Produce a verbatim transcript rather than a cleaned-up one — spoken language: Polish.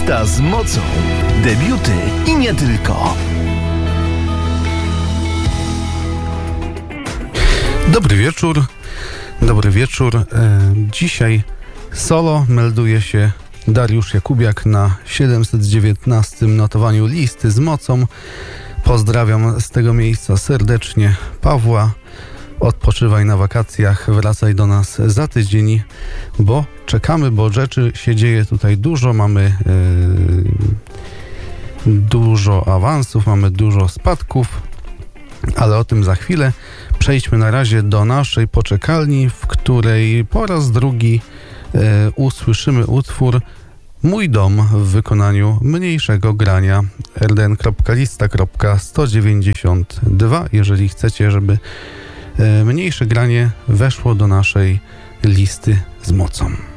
Lista z mocą. Debiuty i nie tylko. Dobry wieczór. Dobry wieczór. E, dzisiaj solo melduje się Dariusz Jakubiak na siedemset dziewiętnastym notowaniu listy z mocą. Pozdrawiam z tego miejsca serdecznie Pawła. Odpoczywaj na wakacjach, wracaj do nas za tydzień, bo czekamy, bo rzeczy się dzieje tutaj dużo. Mamy yy, dużo awansów, mamy dużo spadków, ale o tym za chwilę. Przejdźmy na razie do naszej poczekalni, w której po raz drugi yy, usłyszymy utwór Mój dom w wykonaniu mniejszego grania r d n kropka lista kropka sto dziewięćdziesiąt dwa. Jeżeli chcecie, żeby mniejsze granie weszło do naszej listy z mocą.